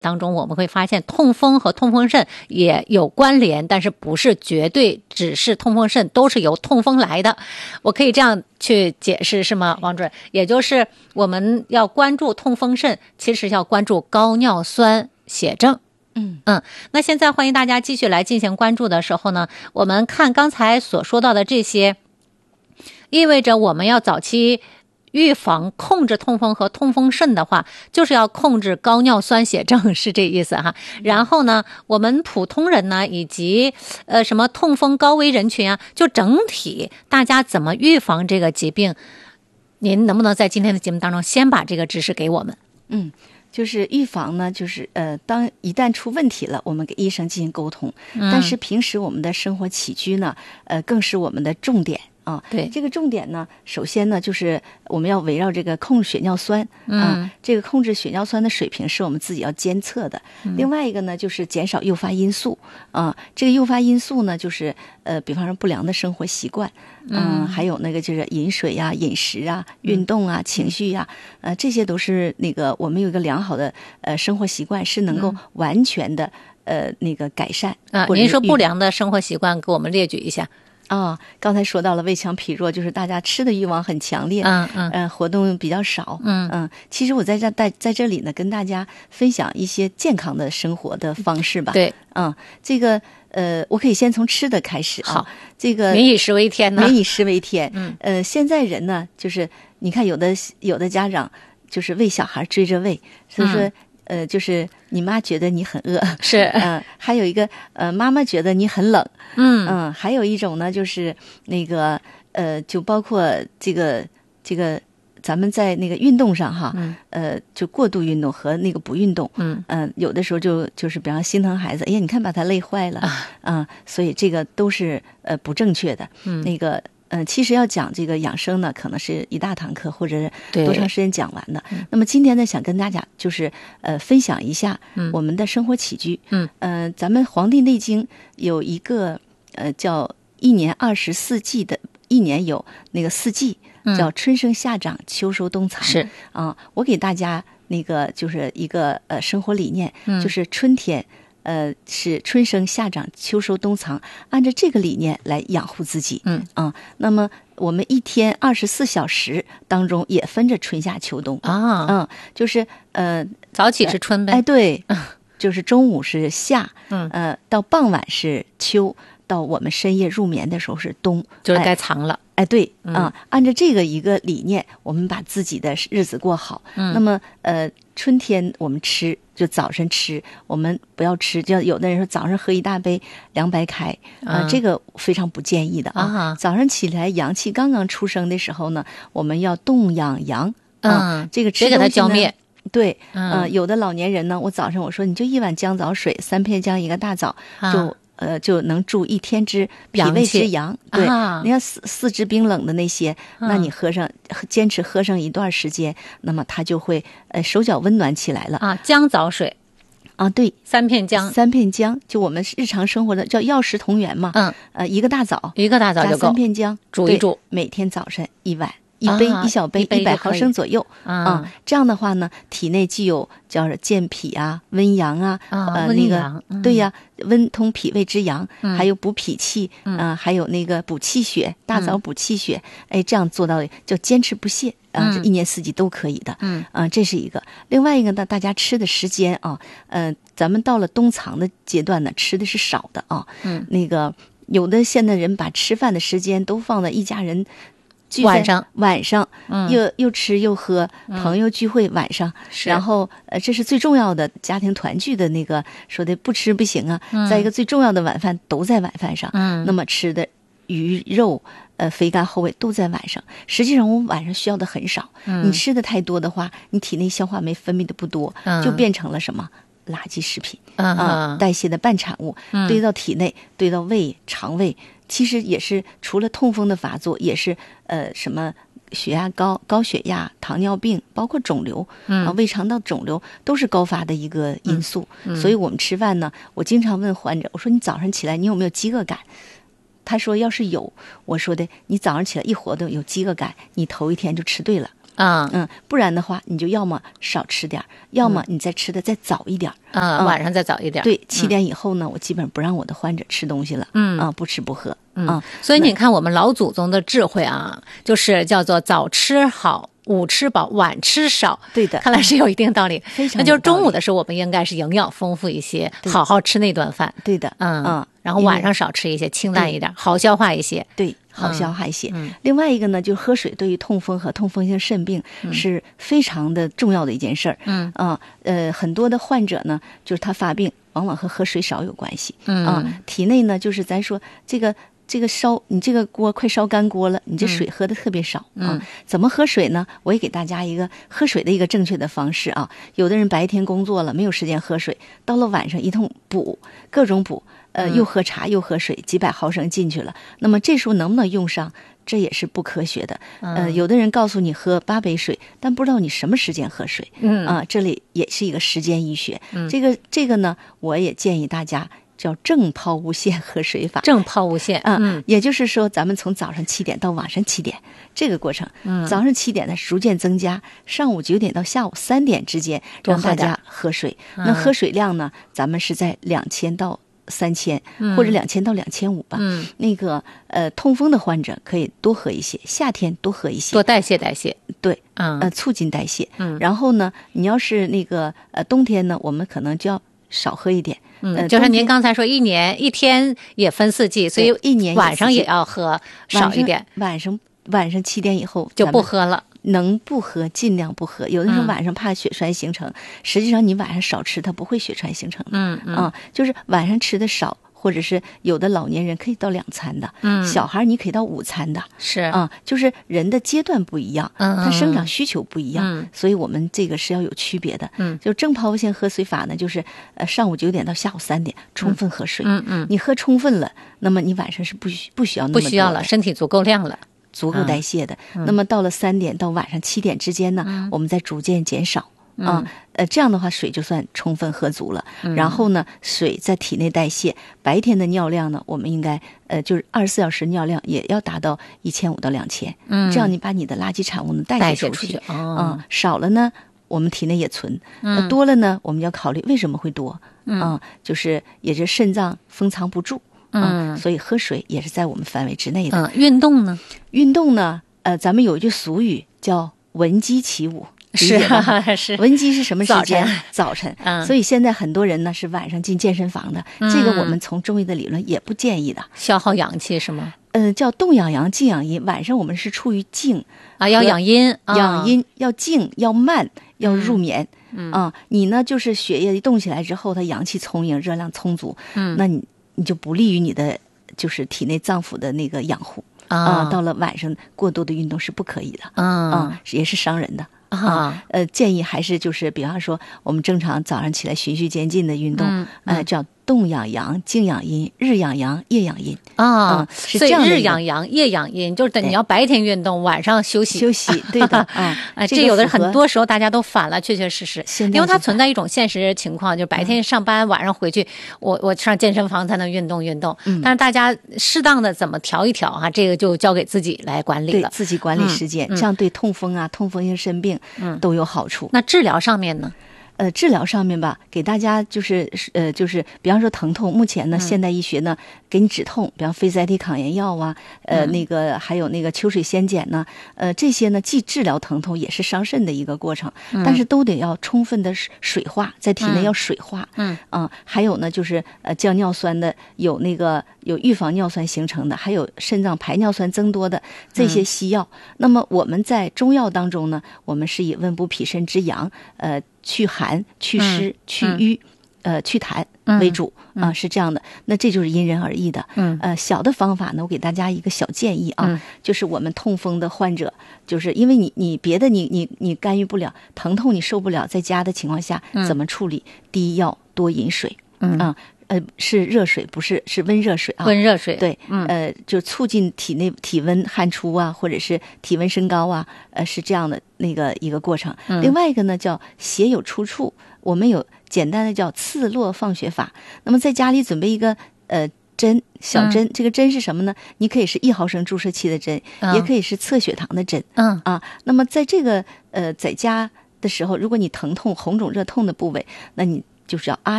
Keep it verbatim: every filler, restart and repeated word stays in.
当中我们会发现痛风和痛风肾也有关联，但是不是绝对只是痛风肾都是由痛风来的。我可以这样去解释是吗，王主任？也就是我们要关注痛风肾，其实要关注高尿酸血症。 嗯嗯，那现在欢迎大家继续来进行关注的时候呢，我们看刚才所说到的这些，意味着我们要早期预防控制痛风和痛风肾的话，就是要控制高尿酸血症，是这意思哈。然后呢，我们普通人呢，以及呃什么痛风高危人群啊，就整体大家怎么预防这个疾病，您能不能在今天的节目当中先把这个知识给我们？ 嗯。就是预防呢，就是呃，当一旦出问题了，我们给医生进行沟通。嗯、但是平时我们的生活起居呢，呃，更是我们的重点啊。 对， 这个重点呢，首先呢，就是我们要围绕这个控制血尿酸。 嗯、 啊，这个控制血尿酸的水平是我们自己要监测的。嗯、另外一个呢，就是减少诱发因素。啊，这个诱发因素呢，就是呃，比方说不良的生活习惯。嗯，还有那个就是饮水呀、饮食啊、运动啊、情绪呀、啊，呃，这些都是那个我们有一个良好的呃生活习惯，是能够完全的、嗯、呃那个改善啊。您说不良的生活习惯，给我们列举一下。 啊、哦，刚才说到了胃强脾弱，就是大家吃的欲望很强烈， 嗯嗯， 呃，活动比较少， 嗯嗯。其实我在这在在这里呢，跟大家分享一些健康的生活的方式吧。 对， 嗯，这个呃，我可以先从吃的开始啊。 好， 这个民以食为天呢， 民以食为天。 嗯， 呃，现在人呢，就是你看有的有的家长就是喂小孩追着喂，所以说。嗯呃，就是你妈觉得你很饿， 是， 嗯、呃，还有一个呃，妈妈觉得你很冷， 嗯嗯、呃，还有一种呢，就是那个呃，就包括这个这个咱们在那个运动上哈， 嗯、 呃，就过度运动和那个不运动， 嗯嗯、呃，有的时候就就是比方心疼孩子，哎呀，你看把他累坏了，啊、呃，所以这个都是呃不正确的， 嗯， 那个。嗯，其实要讲这个养生呢，可能是一大堂课或者是多长时间讲完的。那么今天呢，想跟大家就是呃分享一下我们的生活起居。 嗯， 呃，咱们《黄帝内经》有一个呃叫一年二十四季的，一年有那个四季，叫春生夏长秋收冬藏。 是啊、呃，我给大家那个就是一个呃生活理念， 嗯、 就是春天。呃，是春生夏长秋收冬藏，按照这个理念来养护自己。 嗯啊，那么我们一天二十四小时当中也分着春夏秋冬啊。 嗯，就是呃， 早起是春呗。 哎，对，就是中午是夏， 嗯， 呃，到傍晚是秋，到我们深夜入眠的时候是冬， 就是该藏了。 哎，对啊、 嗯呃，按照这个一个理念，我们把自己的日子过好。 嗯， 那么呃，春天我们吃就早晨吃，我们不要吃，就有的人说早上喝一大杯凉白开，啊、呃， 嗯、 这个非常不建议的啊。 啊早上起来阳气刚刚出生的时候呢，我们要冻养阳， 嗯， 这个吃别给它浇灭。 对， 嗯、 呃，有的老年人呢，我早上我说你就一碗姜枣水，三片姜一个大枣， 啊、 就。呃，就能助一天之脾胃之阳。对， 啊、 你要四四肢冰冷的那些，啊、那你喝上，坚持喝上一段时间，那么它就会呃手脚温暖起来了啊。姜枣水啊，对， 三片姜， 三片姜，就我们日常生活的叫药食同源嘛。 嗯， 呃，一个大枣， 一个大枣就够， 加三片姜， 煮一煮， 每天早晨一碗。一杯、 啊、 一小杯一百毫升左右啊、 嗯，这样的话呢，体内既有叫健脾啊、温阳啊， 啊呃，那个、 嗯、 对呀，温通脾胃之阳， 嗯、 还有补脾气， 嗯、 呃，还有那个补气血，大枣补气血，嗯、哎，这样做到叫坚持不懈啊、呃， 嗯、 一年四季都可以的， 嗯啊、呃，这是一个。另外一个呢，大家吃的时间啊，呃，咱们到了冬藏的阶段呢，吃的是少的啊， 嗯， 那个有的现在人把吃饭的时间都放在一家人。 晚上， 晚上， 嗯， 又又吃又喝，朋友聚会晚上， 嗯、 然后呃，这是最重要的家庭团聚的那个说的不吃不行啊。 嗯、 再一个最重要的晚饭都在晚饭上， 嗯， 那么吃的鱼肉呃肥甘厚味都在晚上。实际上我们晚上需要的很少， 嗯， 你吃的太多的话，你体内消化酶分泌的不多， 嗯、 就变成了什么？垃圾食品啊、 呃，代谢的半产物、 嗯、 堆到体内，堆到胃、肠胃，其实也是除了痛风的发作，也是呃什么血压高、高血压、糖尿病，包括肿瘤， 嗯、 啊，胃肠道肿瘤都是高发的一个因素。 嗯嗯、 所以我们吃饭呢，我经常问患者，我说你早上起来你有没有饥饿感？他说要是有，我说的你早上起来一活动有饥饿感，你头一天就吃对了。 啊， 嗯，不然的话，你就要么少吃点，要么你再吃的再早一点， 啊， 嗯、 晚上再早一点。 对，七点以后呢，我基本不让我的患者吃东西了， 嗯啊，不吃不喝， 嗯啊， 所以你看我们老祖宗的智慧啊，就是叫做早吃好。午吃饱，晚吃少， 对的， 看来是有一定道理。 非常， 那就是中午的时候，我们应该是营养丰富一些，好好吃那顿饭。 对的， 嗯嗯， 然后晚上少吃一些，清淡一点，好消化一些。 对，好消化一些。 嗯、 另外一个呢，就是喝水对于痛风和痛风性肾病是非常的重要的一件事儿。 嗯啊，呃，很多的患者呢，就是他发病往往和喝水少有关系。 嗯啊，体内呢，就是咱说这个。这个烧，你这个锅快烧干锅了，你这水喝的特别少、 嗯、 啊。怎么喝水呢？我也给大家一个喝水的一个正确的方式啊。有的人白天工作了，没有时间喝水，到了晚上一通补，各种补，呃，又喝茶又喝水，几百毫升进去了。那么这时候能不能用上？这也是不科学的。呃，有的人告诉你喝八杯水，但不知道你什么时间喝水。 嗯啊，这里也是一个时间医学。 嗯、 这个这个呢，我也建议大家。叫正抛物线喝水法， 正抛物线， 嗯，也就是说，咱们从早上七点到晚上七点这个过程， 嗯， 早上七点呢逐渐增加，上午九点到下午三点之间让大家喝水。 嗯、 那喝水量呢，咱们是在两千到三千， 嗯、 或者两千到两千五吧。 嗯， 那个呃，痛风的患者可以多喝一些，夏天多喝一些， 多代谢代谢。 对， 嗯， 呃，促进代谢。 嗯， 然后呢，你要是那个呃冬天呢，我们可能就要少喝一点。 嗯，就是您刚才说一年一天也分四季，所以一年晚上也要喝少一点。 晚上晚上七点以后就不喝了， 能不喝尽量不喝。有的时候晚上怕血栓形成，嗯、实际上你晚上少吃，它不会血栓形成的。 嗯嗯啊，就是晚上吃的少。或者是有的老年人可以到两餐的， 嗯， 小孩你可以到五餐的， 是啊，就是人的阶段不一样， 嗯， 他生长需求不一样， 嗯， 所以我们这个是要有区别的， 嗯， 就正抛物线喝水法呢，就是呃上午九点到下午三点充分喝水， 嗯嗯， 你喝充分了，那么你晚上是不需不需要那么多不需要了，身体足够量了， 足够代谢的。 嗯、 那么到了三点到晚上七点之间呢， 嗯、 我们再逐渐减少。 嗯、 啊，呃，这样的话水就算充分喝足了。 嗯、 然后呢，水在体内代谢，白天的尿量呢，我们应该呃，就是二十四小时尿量也要达到一千五到两千。 嗯， 这样你把你的垃圾产物呢代谢出去。 哦、 嗯，少了呢，我们体内也存； 嗯、 多了呢，我们要考虑为什么会多。 嗯、 啊，就是也是肾脏封藏不住。 嗯， 所以喝水也是在我们范围之内的。 嗯，运动呢？ 运动呢？呃，咱们有一句俗语叫“闻鸡起舞”。 是啊，是闻鸡是什么时间？ 早晨， 早晨。 嗯， 所以现在很多人呢是晚上进健身房的， 嗯、 这个我们从中医的理论也不建议的， 消耗阳气是吗？ 呃，叫动养阳，静养阴。晚上我们是处于静啊，要养阴， 养阴、啊、要静，要慢，要入眠。 嗯啊，你呢就是血液一动起来之后，它阳气充盈，热量充足。 嗯， 那你你就不利于你的就是体内脏腑的那个养护啊、 啊。到了晚上过多的运动是不可以的。 嗯、 啊，也是伤人的。 啊， 呃，建议还是就是，比方说，我们正常早上起来循序渐进的运动， 嗯嗯、呃，叫动养阳、静养阴、日养阳、夜养阴啊、 嗯，是这样的。 所以日养阳、夜养阴，就是等你要白天运动，晚上休息。 休息，对的啊。 啊， 这这有的很多时候大家都反了，确确实实，因为它存在一种现实情况，就是白天上班，嗯、晚上回去，我我上健身房才能运动运动。 嗯， 但是大家适当的怎么调一调啊，这个就交给自己来管理了， 对自己管理时间， 嗯、 这样对痛风啊、痛风性肾病嗯都有好处。 那治疗上面呢？ 呃，治疗上面吧，给大家就是呃，就是比方说疼痛，目前呢， 嗯、 现代医学呢，给你止痛，比方非甾体抗炎药啊，呃， 嗯、 那个还有那个秋水仙碱呢，呃，这些呢，既治疗疼痛，也是伤肾的一个过程， 嗯、 但是都得要充分的水化，在体内要水化， 嗯啊、呃，还有呢，就是呃降尿酸的，有那个有预防尿酸形成的，还有肾脏排尿酸增多的这些西药。 嗯、 那么我们在中药当中呢，我们是以温补脾肾之阳，呃。祛寒、祛湿、 嗯、 祛瘀，呃，祛痰为主啊、 嗯呃，是这样的。那这就是因人而异的。 嗯， 呃，小的方法呢，我给大家一个小建议啊， 嗯、 就是我们痛风的患者，就是因为你你别的你你你干预不了，疼痛你受不了，在家的情况下、 嗯、 怎么处理？第一要多饮水。 嗯啊。呃，是热水，不是是温热水啊。 温热水， 对， 嗯， 呃，就促进体内体温汗出啊，或者是体温升高啊，呃，是这样的那个一个过程。 嗯、 另外一个呢，叫血有出处，我们有简单的叫刺络放血法。那么在家里准备一个呃针，小针， 嗯、 这个针是什么呢？你可以是一毫升注射器的针， 嗯、 也可以是测血糖的针。 嗯啊，那么在这个呃在家的时候，如果你疼痛、红肿、热痛的部位，那你就是要阿